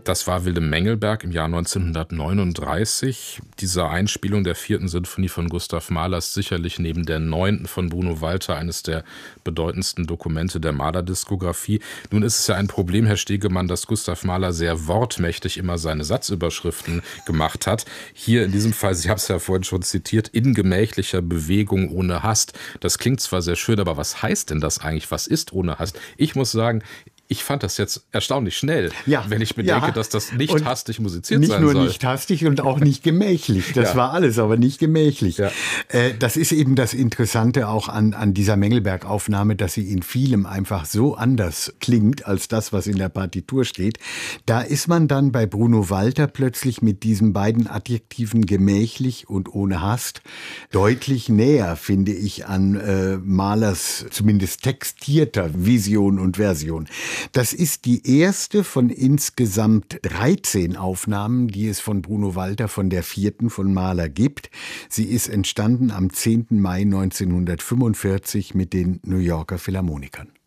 Das war Wilhelm Mengelberg im Jahr 1939. Diese Einspielung der 4. Sinfonie von Gustav Mahler ist sicherlich neben der 9. von Bruno Walter eines der bedeutendsten Dokumente der Mahler-Diskografie. Nun ist es ja ein Problem, Herr Stegemann, dass Gustav Mahler sehr wortmächtig immer seine Satzüberschriften gemacht hat. Hier in diesem Fall, Sie haben es ja vorhin schon zitiert, in gemächlicher Bewegung ohne Hast. Das klingt zwar sehr schön, aber was heißt denn das eigentlich? Was ist ohne Hast? Ich muss sagen, ich fand das jetzt erstaunlich schnell, wenn ich bedenke, dass das nicht hastig musiziert sein soll. Nicht nur nicht hastig und auch nicht gemächlich. Das war alles, aber nicht gemächlich. Ja. Das ist eben das Interessante auch an dieser Mengelberg-Aufnahme, dass sie in vielem einfach so anders klingt als das, was in der Partitur steht. Da ist man dann bei Bruno Walter plötzlich mit diesen beiden Adjektiven gemächlich und ohne Hast deutlich näher, finde ich, an Mahlers zumindest textierter Vision und Version. Das ist die erste von insgesamt 13 Aufnahmen, die es von Bruno Walter von der 4. von Mahler gibt. Sie ist entstanden am 10. Mai 1945 mit den New Yorker Philharmonikern.